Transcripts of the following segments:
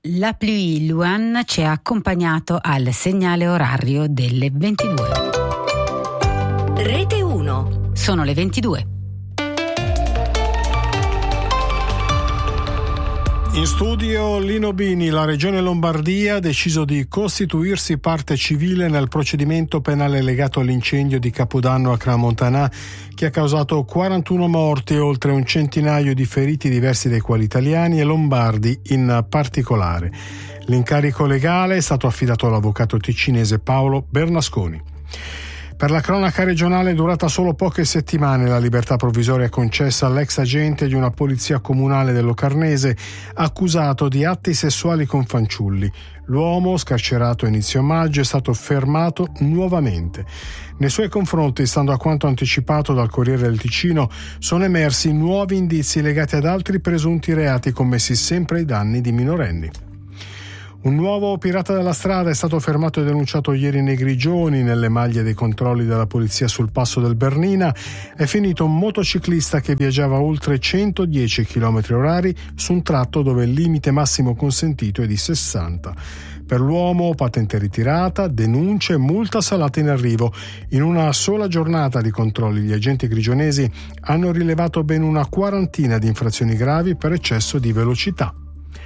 La Pluie Luan ci ha accompagnato al segnale orario delle 22. Rete 1. Sono le 22. In studio Lino Bini. La Regione Lombardia ha deciso di costituirsi parte civile nel procedimento penale legato all'incendio di Capodanno a Crans-Montana, che ha causato 41 morti e oltre un centinaio di feriti, diversi dei quali italiani e lombardi in particolare. L'incarico legale è stato affidato all'avvocato ticinese Paolo Bernasconi. Per la cronaca regionale è durata solo poche settimane la libertà provvisoria concessa all'ex agente di una polizia comunale del Locarnese accusato di atti sessuali con fanciulli. L'uomo, scarcerato a inizio maggio, è stato fermato nuovamente. Nei suoi confronti, stando a quanto anticipato dal Corriere del Ticino, sono emersi nuovi indizi legati ad altri presunti reati commessi sempre ai danni di minorenni. Un nuovo pirata della strada è stato fermato e denunciato ieri nei Grigioni. Nelle maglie dei controlli della polizia sul passo del Bernina è finito un motociclista che viaggiava oltre 110 km/h su un tratto dove il limite massimo consentito è di 60. Per l'uomo patente ritirata, denunce e multa salata in arrivo. In una sola giornata di controlli gli agenti grigionesi hanno rilevato ben una quarantina di infrazioni gravi per eccesso di velocità.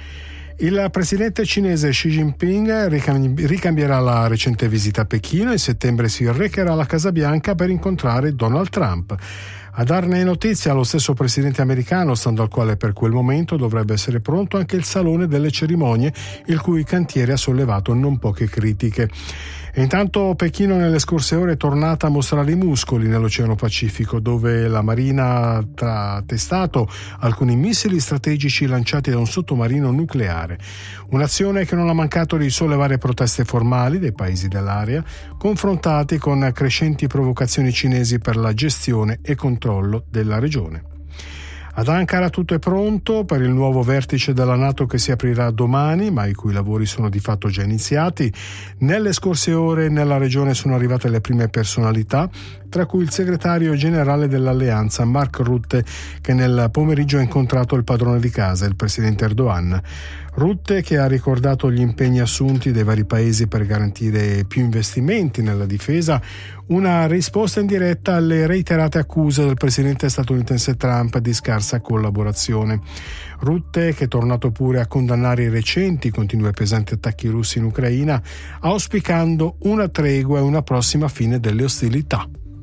Il presidente cinese Xi Jinping ricambierà la recente visita a Pechino e in settembre si recherà alla Casa Bianca per incontrare Donald Trump. A darne notizia lo stesso presidente americano, stando al quale per quel momento dovrebbe essere pronto anche il Salone delle Cerimonie, il cui cantiere ha sollevato non poche critiche. E intanto Pechino nelle scorse ore è tornata a mostrare i muscoli nell'Oceano Pacifico, dove la Marina ha testato alcuni missili strategici lanciati da un sottomarino nucleare. Un'azione che non ha mancato di sollevare proteste formali dei paesi dell'area, confrontati con crescenti provocazioni cinesi per la gestione e controllo della regione. Ad Ankara tutto è pronto per il nuovo vertice della NATO che si aprirà domani, ma i cui lavori sono di fatto già iniziati. Nelle scorse ore nella regione sono arrivate le prime personalità, tra cui il segretario generale dell'alleanza Mark Rutte, che nel pomeriggio ha incontrato il padrone di casa, il presidente Erdogan. Rutte, che ha ricordato gli impegni assunti dai vari paesi per garantire più investimenti nella difesa, una risposta in diretta alle reiterate accuse del presidente statunitense Trump di scarsa collaborazione. Rutte, che è tornato pure a condannare i recenti continui e pesanti attacchi russi in Ucraina, auspicando una tregua e una prossima fine delle ostilità.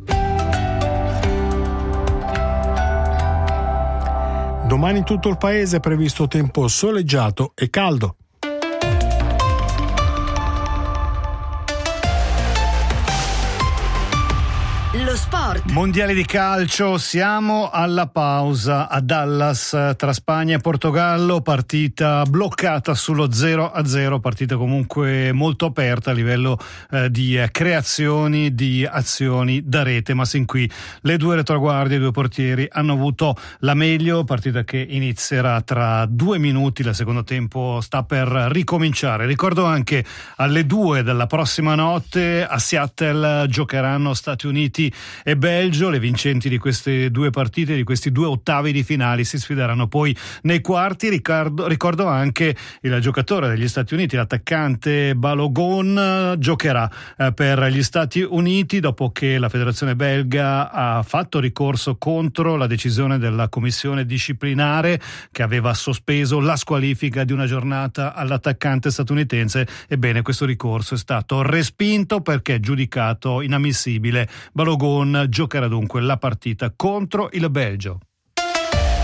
Domani in tutto il paese è previsto tempo soleggiato e caldo. Lo sport. Mondiali di calcio, siamo alla pausa a Dallas tra Spagna e Portogallo, partita bloccata sullo 0-0, partita comunque molto aperta a livello di creazioni, di azioni da rete, ma sin qui le due retroguardie, i due portieri hanno avuto la meglio, partita che inizierà tra 2 minuti, il secondo tempo sta per ricominciare. Ricordo anche alle 2 della prossima notte a Seattle giocheranno Stati Uniti e Belgio, le vincenti di queste due partite, di questi due ottavi di finali si sfideranno poi nei quarti. Ricordo anche il giocatore degli Stati Uniti, l'attaccante Balogun, giocherà per gli Stati Uniti dopo che la federazione belga ha fatto ricorso contro la decisione della commissione disciplinare che aveva sospeso la squalifica di una giornata all'attaccante statunitense. Ebbene, questo ricorso è stato respinto perché giudicato inammissibile. Balogun giocherà dunque la partita contro il Belgio.